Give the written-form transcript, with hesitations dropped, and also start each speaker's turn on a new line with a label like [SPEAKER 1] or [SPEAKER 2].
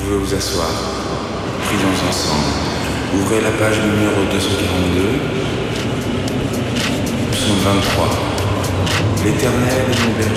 [SPEAKER 1] pouvez vous asseoir. Prions ensemble. Ouvrez la page numéro 242. Psaume 23. L'Éternel est mon berger.